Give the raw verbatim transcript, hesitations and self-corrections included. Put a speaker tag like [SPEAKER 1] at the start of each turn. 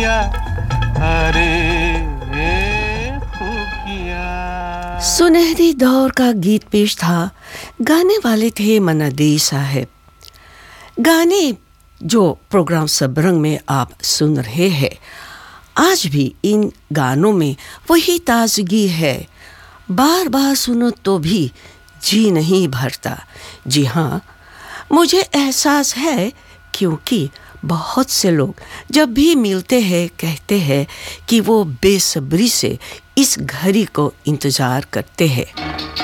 [SPEAKER 1] खुफिया, अरे खुफिया।
[SPEAKER 2] सुनहरी दौर का गीत पेश था। गाने वाले थे मन्ना साहब। गाने जो प्रोग्राम सबरंग में आप सुन रहे हैं, आज भी इन गानों में वही ताजगी है। बार बार सुनो तो भी जी नहीं भरता। जी हाँ, मुझे एहसास है, क्योंकि बहुत से लोग जब भी मिलते हैं कहते हैं कि वो बेसब्री से इस घड़ी को इंतज़ार करते हैं।